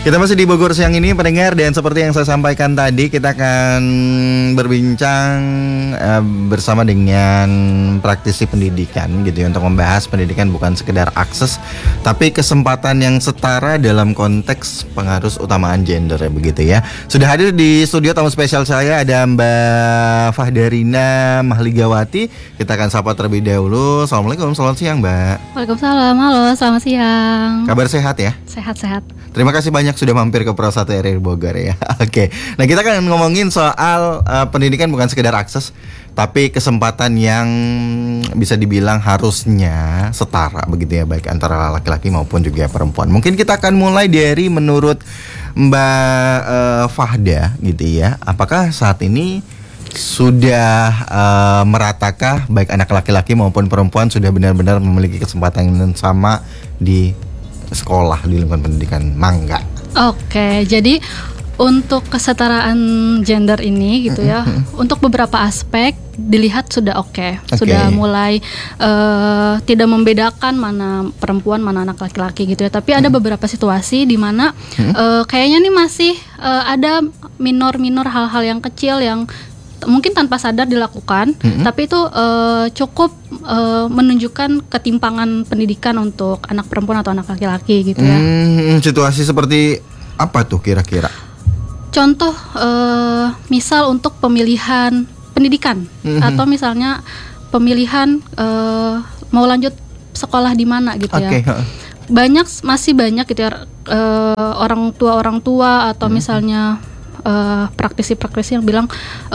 Kita masih di Bogor siang ini pendengar, dan seperti yang saya sampaikan tadi, kita akan berbincang bersama dengan praktisi pendidikan gitu ya, untuk membahas pendidikan bukan sekedar akses tapi kesempatan yang setara dalam konteks pengaruh utamaan gender ya, begitu ya. Sudah hadir di studio tamu spesial saya, ada Mbak Fahdarina Mahligawati. Kita akan sapa terlebih dahulu. Assalamualaikum, selamat siang Mbak. Waalaikumsalam, halo, selamat siang. Kabar sehat ya? Sehat-sehat. Terima kasih banyak sudah mampir ke Pro 1 RRI Bogor ya. Oke. Nah, kita akan ngomongin soal pendidikan bukan sekedar akses, tapi kesempatan yang bisa dibilang harusnya setara begitu ya, baik antara laki-laki maupun juga perempuan. Mungkin kita akan mulai dari menurut Mbak Fahda gitu ya. Apakah saat ini sudah meratakah baik anak laki-laki maupun perempuan sudah benar-benar memiliki kesempatan yang sama di sekolah, di lingkungan pendidikan? Mangga. Oke, jadi untuk kesetaraan gender ini gitu ya, untuk beberapa aspek dilihat sudah oke. Sudah mulai tidak membedakan mana perempuan mana anak laki-laki gitu ya. Tapi ada beberapa situasi di mana kayaknya nih masih ada minor hal-hal yang kecil yang mungkin tanpa sadar dilakukan, tapi itu cukup menunjukkan ketimpangan pendidikan untuk anak perempuan atau anak laki-laki gitu ya. Situasi seperti apa tuh kira-kira? Contoh, misal untuk pemilihan pendidikan, atau misalnya pemilihan mau lanjut sekolah di mana gitu ya. Masih banyak gitu ya, orang tua atau misalnya praktisi yang bilang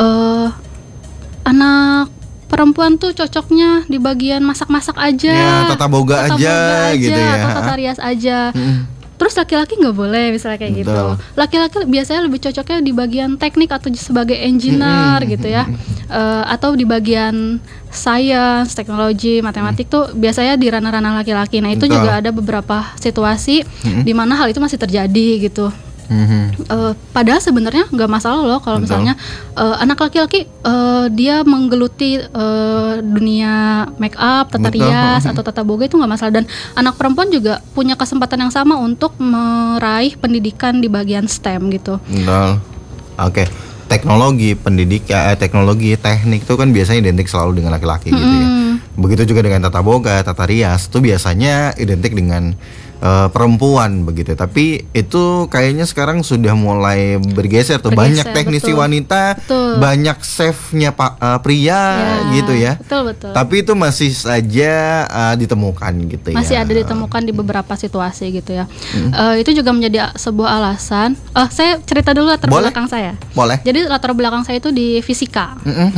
anak perempuan tuh cocoknya di bagian masak-masak aja, ya, tata boga aja gitu ya, atau tata rias aja. Terus laki-laki nggak boleh misalnya kayak gitu. Laki-laki biasanya lebih cocoknya di bagian teknik atau sebagai engineer gitu ya, atau di bagian science, teknologi, matematik tuh biasanya di ranah-ranah laki-laki. Nah itu juga ada beberapa situasi di mana hal itu masih terjadi gitu. Padahal sebenarnya nggak masalah loh kalau misalnya anak laki-laki dia menggeluti dunia make up, tata rias atau tata boga, itu nggak masalah. Dan anak perempuan juga punya kesempatan yang sama untuk meraih pendidikan di bagian STEM gitu. Oke. Teknologi, pendidikan, teknologi, teknik itu kan biasanya identik selalu dengan laki-laki gitu ya. Begitu juga dengan tata boga, tata rias itu biasanya identik dengan perempuan begitu. Tapi itu kayaknya sekarang sudah mulai bergeser tuh. Banyak teknisi wanita, banyak chefnya pria gitu ya. Betul. Tapi itu masih saja ditemukan gitu ya. Masih ada ditemukan di beberapa situasi gitu ya. Itu juga menjadi sebuah alasan. Saya cerita dulu latar belakang saya. Boleh. Jadi latar belakang saya itu di fisika.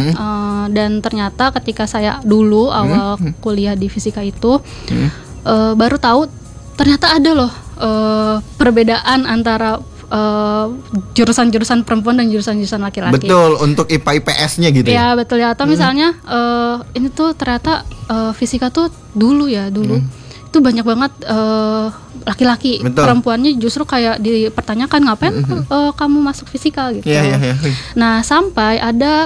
Dan ternyata ketika saya dulu awal kuliah di fisika itu baru tahu ternyata ada loh perbedaan antara jurusan-jurusan perempuan dan jurusan-jurusan laki-laki. Betul, untuk IPA IPS-nya gitu ya. Ya betul ya. Atau misalnya ini tuh ternyata fisika tuh dulu itu banyak banget laki-laki. Perempuannya justru kayak dipertanyakan, ngapain kamu masuk fisika gitu. Nah sampai ada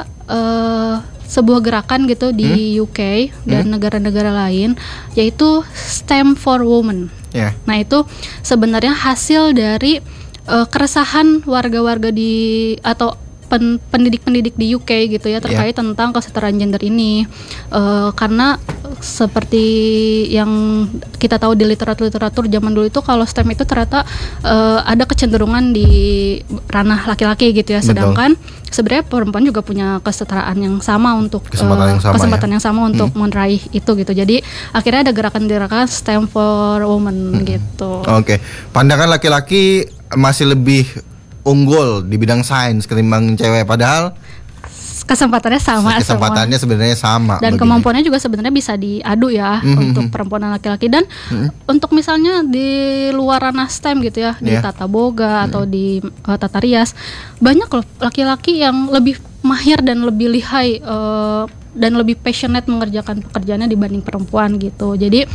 sebuah gerakan gitu di UK dan negara-negara lain, yaitu STEM for Women. Nah itu sebenarnya hasil dari keresahan warga-warga atau pendidik-pendidik di UK gitu ya, terkait tentang kesetaraan gender ini. Karena seperti yang kita tahu di literatur zaman dulu itu, kalau STEM itu ternyata ada kecenderungan di ranah laki-laki gitu ya. Sedangkan sebenarnya perempuan juga punya kesetaraan yang sama untuk kesempatan yang sama untuk meraih itu gitu. Jadi akhirnya ada gerakan-gerakan STEM for Women gitu. Oke. Pandangan laki-laki masih lebih unggul di bidang sains ketimbang cewek, padahal kesempatannya sama. Kesempatannya sebenarnya sama. Dan kemampuannya juga sebenarnya bisa diadu ya untuk perempuan dan laki-laki. Dan untuk misalnya di luar ranah STEM gitu ya, di tata boga atau di tata rias, banyak loh laki-laki yang lebih mahir dan lebih lihai dan lebih passionate mengerjakan pekerjaannya dibanding perempuan gitu. Jadi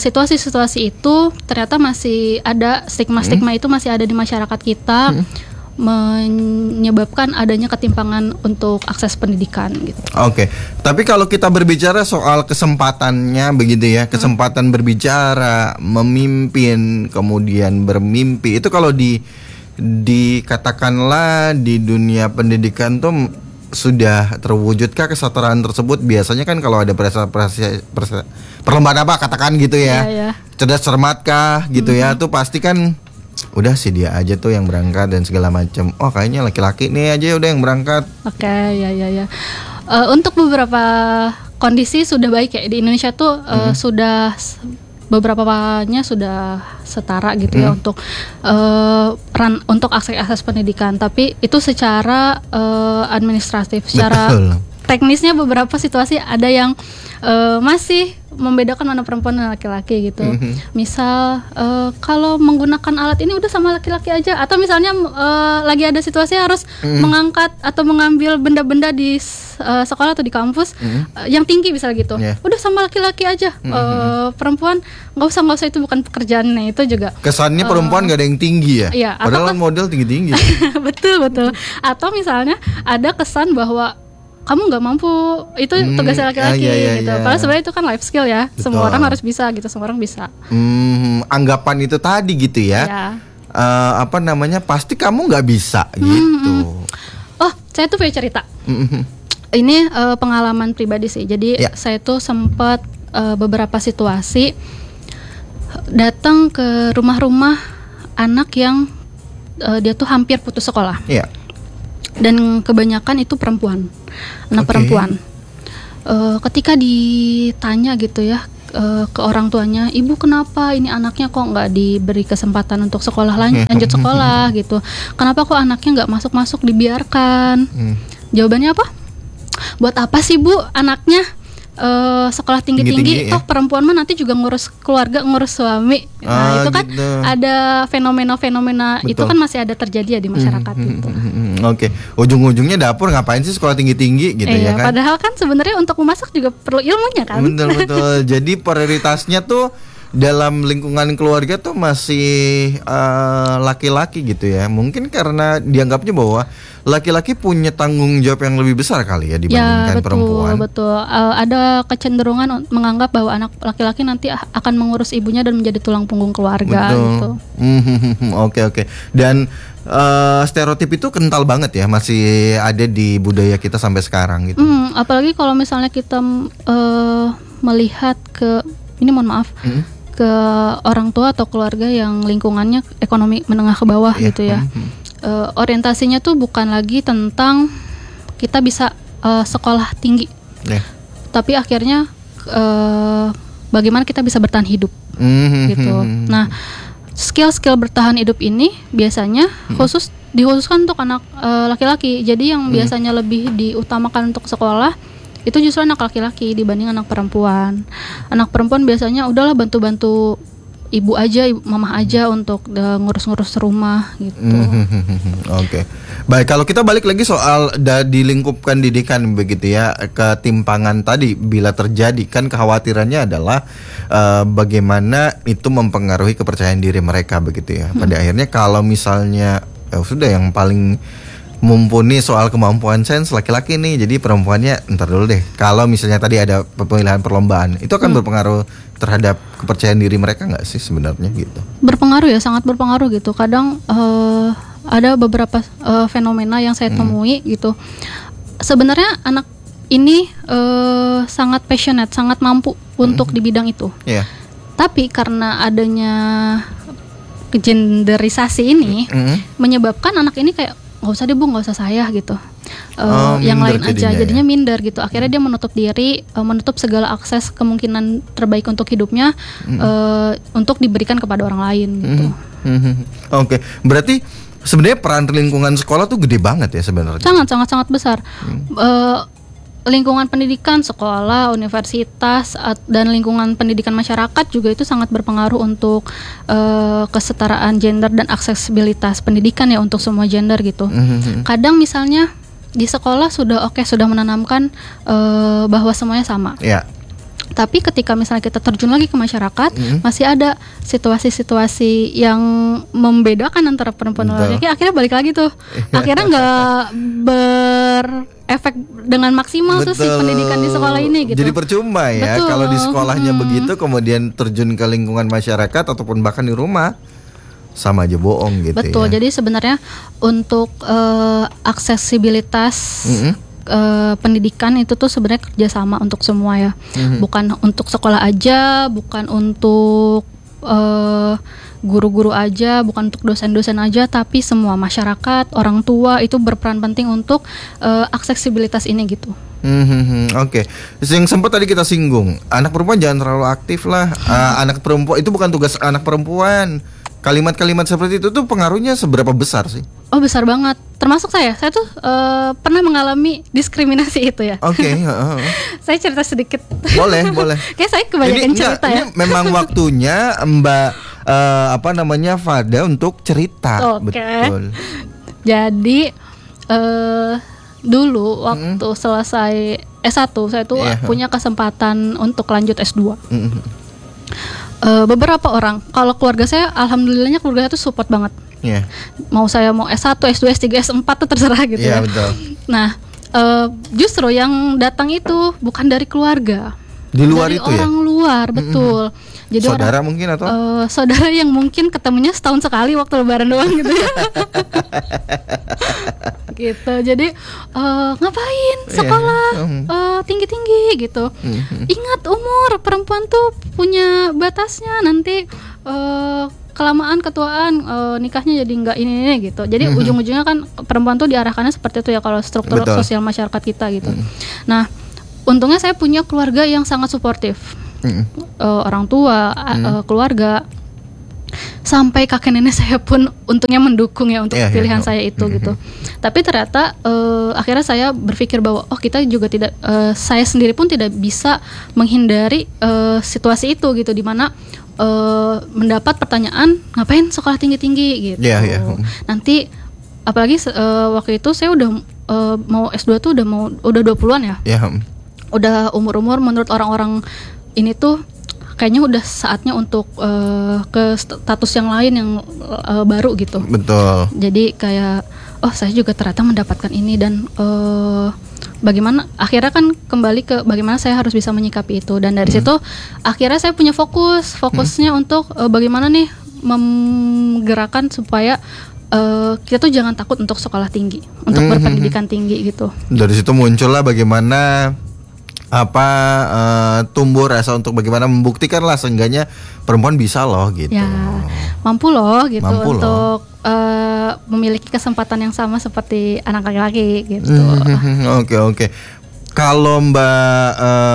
situasi-situasi itu ternyata masih ada, stigma-stigma itu masih ada di masyarakat kita. menyebabkan adanya ketimpangan untuk akses pendidikan gitu. Oke. Tapi kalau kita berbicara soal kesempatannya begitu ya, kesempatan berbicara, memimpin, kemudian bermimpi, itu kalau dikatakanlah di dunia pendidikan tuh sudah terwujudkah kesetaraan tersebut? Biasanya kan kalau ada perlombaan apa katakan gitu ya, cerdas cermat kah gitu ya, tuh pasti kan udah sih dia aja tuh yang berangkat dan segala macam. Oh kayaknya laki-laki nih aja udah yang berangkat. Oke, ya. Untuk beberapa kondisi sudah baik ya di Indonesia tuh sudah beberapanya sudah setara gitu ya untuk akses pendidikan. Tapi itu secara administratif, secara teknisnya beberapa situasi ada yang masih membedakan mana perempuan dan laki-laki gitu. Misal kalau menggunakan alat ini udah sama laki-laki aja, atau misalnya lagi ada situasi harus mengangkat atau mengambil benda-benda di sekolah atau di kampus yang tinggi misalnya gitu, udah sama laki-laki aja. Perempuan nggak usah, itu bukan pekerjaannya. Itu juga kesannya perempuan nggak ada yang tinggi ya, iya, padahal model tinggi-tinggi. betul. Atau misalnya ada kesan bahwa kamu nggak mampu, itu tugasnya laki-laki gitu. Padahal sebenarnya itu kan life skill ya. Betul. Semua orang harus bisa gitu, semua orang bisa. Anggapan itu tadi gitu ya. Pasti kamu nggak bisa gitu. Oh, saya tuh punya cerita. Ini pengalaman pribadi sih. Jadi saya tuh sempat beberapa situasi datang ke rumah-rumah anak yang dia tuh hampir putus sekolah. Dan kebanyakan itu perempuan, anak perempuan. Ketika ditanya gitu ya ke orang tuanya, ibu kenapa ini anaknya kok nggak diberi kesempatan untuk sekolah lanjut sekolah gitu? Kenapa kok anaknya nggak masuk dibiarkan? Jawabannya apa? Buat apa sih bu anaknya sekolah tinggi-tinggi, toh perempuan mah nanti juga ngurus keluarga, ngurus suami. Nah itu kan gitu. Ada fenomena-fenomena itu kan masih ada terjadi ya di masyarakat gitu. Oke. Ujung-ujungnya dapur ngapain sih sekolah tinggi-tinggi gitu ya kan? Padahal kan sebenarnya untuk memasak juga perlu ilmunya kan. Betul. Jadi prioritasnya tuh dalam lingkungan keluarga tuh masih laki-laki gitu ya. Mungkin karena dianggapnya bahwa laki-laki punya tanggung jawab yang lebih besar kali ya dibandingkan perempuan. Betul. Ada kecenderungan menganggap bahwa anak laki-laki nanti akan mengurus ibunya dan menjadi tulang punggung keluarga gitu. Oke. Dan stereotip itu kental banget ya, masih ada di budaya kita sampai sekarang gitu. Apalagi kalau misalnya kita melihat ke ke orang tua atau keluarga yang lingkungannya ekonomi menengah ke bawah gitu ya. Orientasinya tuh bukan lagi tentang kita bisa sekolah tinggi, tapi akhirnya bagaimana kita bisa bertahan hidup gitu. Nah, skill bertahan hidup ini biasanya dikhususkan untuk anak laki-laki. Jadi yang biasanya lebih diutamakan untuk sekolah itu justru anak laki-laki dibanding anak perempuan. Anak perempuan biasanya udahlah bantu-bantu ibu aja, mamah aja untuk ngurus-ngurus rumah gitu. Oke. Baik, kalau kita balik lagi soal di lingkup pendidikan begitu ya, ketimpangan tadi bila terjadi kan kekhawatirannya adalah bagaimana itu mempengaruhi kepercayaan diri mereka begitu ya. Pada akhirnya kalau misalnya sudah yang paling mumpuni soal kemampuan sains laki-laki nih, jadi perempuannya ntar dulu deh. Kalau misalnya tadi ada pemilihan perlombaan, itu akan berpengaruh terhadap kepercayaan diri mereka nggak sih sebenarnya gitu? Berpengaruh ya, sangat berpengaruh gitu. Kadang ada beberapa fenomena yang saya temui gitu. Sebenarnya anak ini sangat passionate, sangat mampu untuk di bidang itu. Tapi karena adanya genderisasi ini menyebabkan anak ini kayak nggak usah deh bu, nggak usah saya gitu, yang lain aja jadinya minder gitu. Akhirnya dia menutup diri, menutup segala akses kemungkinan terbaik untuk hidupnya untuk diberikan kepada orang lain gitu. Oke. Berarti sebenarnya peran lingkungan sekolah tuh gede banget ya sebenarnya. Sangat besar. Lingkungan pendidikan, sekolah, universitas, dan lingkungan pendidikan masyarakat juga itu sangat berpengaruh untuk kesetaraan gender dan aksesibilitas pendidikan ya untuk semua gender gitu. Kadang misalnya di sekolah sudah menanamkan bahwa semuanya sama. Tapi ketika misalnya kita terjun lagi ke masyarakat, masih ada situasi-situasi yang membedakan antara perempuan dan laki-laki. Akhirnya balik lagi tuh, akhirnya nggak berefek dengan maksimal tuh si pendidikan di sekolah ini gitu. Jadi percuma ya kalau di sekolahnya begitu, kemudian terjun ke lingkungan masyarakat ataupun bahkan di rumah, sama aja bohong gitu. Betul. Jadi sebenarnya untuk aksesibilitas pendidikan itu tuh sebenarnya kerjasama untuk semua ya, bukan untuk sekolah aja, bukan untuk guru-guru aja, bukan untuk dosen-dosen aja, tapi semua masyarakat, orang tua itu berperan penting untuk aksesibilitas ini gitu. Oke. Yang sempat tadi kita singgung, anak perempuan jangan terlalu aktif lah. Anak perempuan itu bukan tugas anak perempuan. Kalimat-kalimat seperti itu tuh pengaruhnya seberapa besar sih? Oh, besar banget. Termasuk saya tuh pernah mengalami diskriminasi itu ya. Oke. Saya cerita sedikit. Boleh. Kayak saya kebanyakan cerita ya. Ini memang waktunya Mbak Fada untuk cerita. Betul. Jadi dulu waktu selesai S1 saya tuh punya kesempatan untuk lanjut S2. Beberapa orang, kalau keluarga saya, alhamdulillahnya keluarga saya tuh support banget. Mau saya mau S1, S2, S3, S4 tuh terserah gitu ya. Betul. Nah, justru yang datang itu bukan dari keluarga, di luar dari itu orang luar, betul. Jadi saudara mungkin atau saudara yang mungkin ketemunya setahun sekali waktu lebaran doang gitu ya. Gitu. Jadi ngapain sekolah tinggi-tinggi gitu. Ingat umur perempuan tuh punya batasnya, nanti kelamaan ketuaan nikahnya jadi nggak ini gitu. Jadi ujung-ujungnya kan perempuan tuh diarahkannya seperti itu ya kalau struktur sosial masyarakat kita gitu. Nah, untungnya saya punya keluarga yang sangat suportif. Orang tua, keluarga, sampai kakek nenek saya pun untungnya mendukung ya untuk pilihan saya itu gitu. Tapi ternyata akhirnya saya berpikir bahwa kita juga tidak, saya sendiri pun tidak bisa menghindari situasi itu gitu, dimana mendapat pertanyaan ngapain sekolah tinggi-tinggi gitu. Nanti apalagi waktu itu saya udah mau S2 tuh udah 20-an ya. Udah umur-umur menurut orang-orang ini tuh kayaknya udah saatnya untuk ke status yang lain yang baru gitu. Betul. Jadi kayak saya juga ternyata mendapatkan ini dan bagaimana akhirnya kan kembali ke bagaimana saya harus bisa menyikapi itu, dan dari situ akhirnya saya punya fokusnya untuk bagaimana nih menggerakkan supaya kita tuh jangan takut untuk sekolah tinggi, untuk berpendidikan tinggi gitu. Dari situ muncullah bagaimana tumbuh rasa untuk bagaimana membuktikan lah seenggaknya perempuan bisa loh gitu. Ya, mampu loh gitu untuk memiliki kesempatan yang sama seperti anak laki-laki gitu. Oke. Kalau Mbak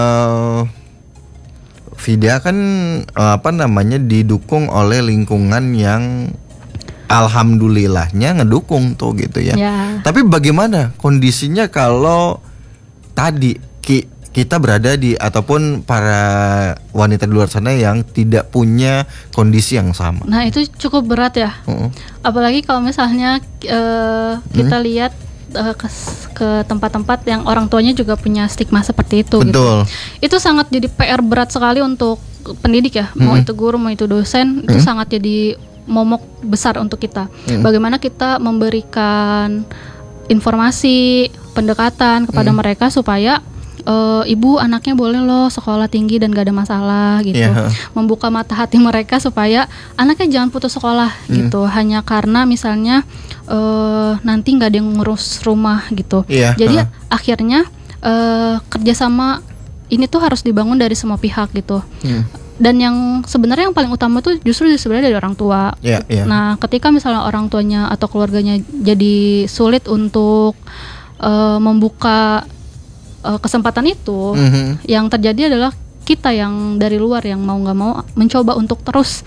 Vida kan didukung oleh lingkungan yang alhamdulillahnya ngedukung tuh gitu ya. Tapi bagaimana kondisinya kalau tadi kita berada di ataupun para wanita di luar sana yang tidak punya kondisi yang sama? Nah, itu cukup berat ya. Apalagi kalau misalnya kita lihat ke tempat-tempat yang orang tuanya juga punya stigma seperti itu. Betul. Gitu. Itu sangat jadi PR berat sekali untuk pendidik ya. Mau itu guru, mau itu dosen, itu sangat jadi momok besar untuk kita. Bagaimana kita memberikan informasi, pendekatan kepada mereka supaya ibu anaknya boleh loh sekolah tinggi dan gak ada masalah gitu. Membuka mata hati mereka supaya anaknya jangan putus sekolah gitu, hanya karena misalnya nanti gak ada yang ngurus rumah gitu. Jadi akhirnya kerjasama ini tuh harus dibangun dari semua pihak gitu. Dan yang sebenarnya yang paling utama tuh justru sebenarnya dari orang tua. Nah, ketika misalnya orang tuanya atau keluarganya jadi sulit untuk membuka kesempatan itu, yang terjadi adalah kita yang dari luar yang mau nggak mau mencoba untuk terus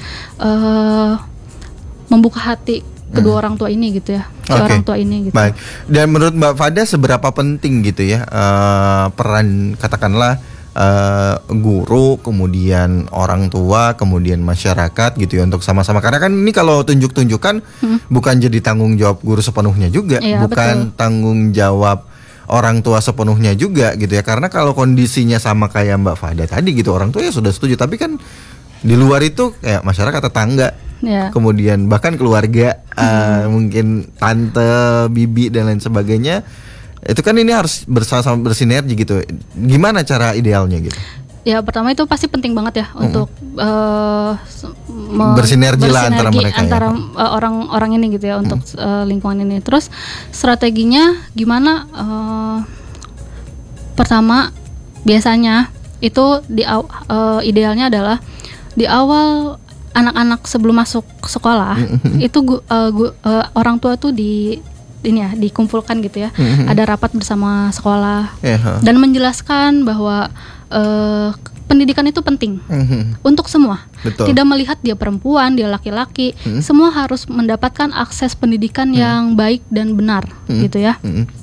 membuka hati kedua orang tua ini gitu ya, orang tua ini gitu. Baik. Dan menurut Mbak Fada seberapa penting gitu ya peran katakanlah guru, kemudian orang tua, kemudian masyarakat gitu ya untuk sama-sama, karena kan ini kalau tunjuk-tunjukkan bukan jadi tanggung jawab guru sepenuhnya juga, bukan betul. Tanggung jawab orang tua sepenuhnya juga gitu ya. Karena kalau kondisinya sama kayak Mbak Fada tadi gitu, orang tua ya sudah setuju, tapi kan di luar itu kayak masyarakat, tetangga, kemudian bahkan keluarga, mungkin tante, bibi dan lain sebagainya. Itu kan ini harus bersama bersinergi gitu. Gimana cara idealnya gitu? Ya pertama itu pasti penting banget ya untuk bersinergi lah antara mereka orang-orang ini gitu ya, untuk lingkungan ini. Terus strateginya gimana? Pertama biasanya itu idealnya adalah di awal anak-anak sebelum masuk sekolah itu orang tua tuh dikumpulkan gitu ya. Ada rapat bersama sekolah dan menjelaskan bahwa pendidikan itu penting untuk semua. Betul. Tidak melihat dia perempuan, dia laki-laki, semua harus mendapatkan akses pendidikan yang baik dan benar gitu ya.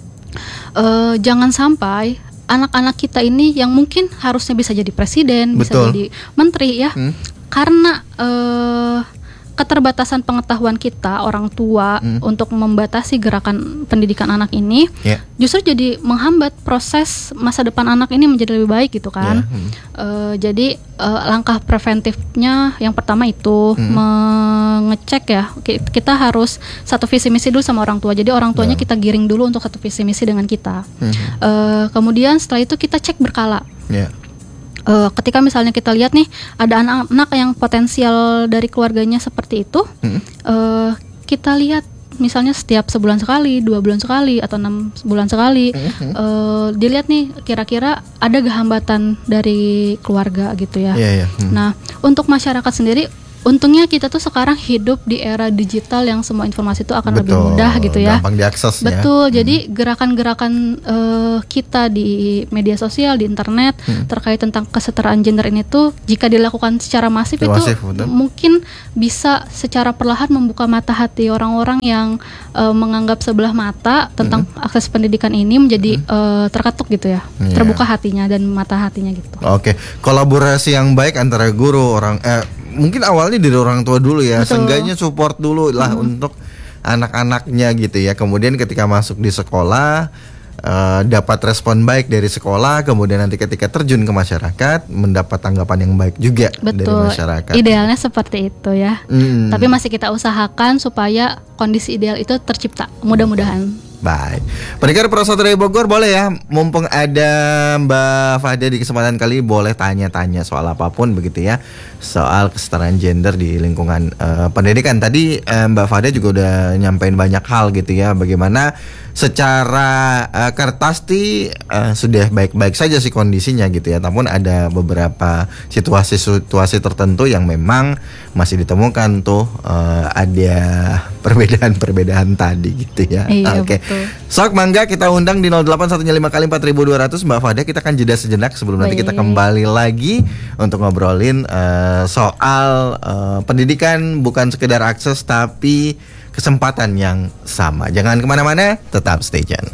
Jangan sampai anak-anak kita ini yang mungkin harusnya bisa jadi presiden, bisa jadi menteri ya, karena keterbatasan pengetahuan kita orang tua untuk membatasi gerakan pendidikan anak ini, justru jadi menghambat proses masa depan anak ini menjadi lebih baik gitu kan. Jadi langkah preventifnya yang pertama itu mengecek ya, kita harus satu visi misi dulu sama orang tua. Jadi orang tuanya kita giring dulu untuk satu visi misi dengan kita. Kemudian setelah itu kita cek berkala. Ketika misalnya kita lihat nih ada anak-anak yang potensial dari keluarganya seperti itu, kita lihat misalnya setiap sebulan sekali, 2 bulan sekali, atau 6 bulan sekali, dilihat nih kira-kira ada gak hambatan dari keluarga gitu ya. Nah untuk masyarakat sendiri, untungnya kita tuh sekarang hidup di era digital yang semua informasi itu akan lebih mudah gitu ya. Gampang diakses. Betul. Jadi gerakan-gerakan kita di media sosial, di internet terkait tentang kesetaraan gender ini tuh jika dilakukan secara masif itu mungkin bisa secara perlahan membuka mata hati orang-orang yang menganggap sebelah mata tentang akses pendidikan ini menjadi terketuk gitu ya. Terbuka hatinya dan mata hatinya gitu. Oke. Kolaborasi yang baik antara guru, mungkin awalnya dari orang tua dulu ya. Seenggaknya support dulu lah untuk anak-anaknya gitu ya. Kemudian ketika masuk di sekolah dapat respon baik dari sekolah, kemudian nanti ketika terjun ke masyarakat mendapat tanggapan yang baik juga dari masyarakat. Idealnya seperti itu ya. Tapi masih kita usahakan supaya kondisi ideal itu tercipta. Mudah-mudahan. Baik, pendengar Pro 1 dari Bogor, boleh ya, mumpung ada Mbak Fada di kesempatan kali, boleh tanya-tanya soal apapun begitu ya, soal kesetaraan gender di lingkungan pendidikan. Tadi Mbak Fada juga udah nyampein banyak hal gitu ya, bagaimana secara kertas sudah baik-baik saja sih kondisinya gitu ya, namun ada beberapa situasi tertentu yang memang masih ditemukan tuh ada perbedaan tadi gitu ya. Oke. Sok mangga kita undang di 08155 kali 4200 Mbak Fada. Kita akan jeda sejenak sebelum nanti kita kembali lagi untuk ngobrolin soal pendidikan bukan sekedar akses tapi kesempatan yang sama. Jangan kemana-mana, tetap stay tune.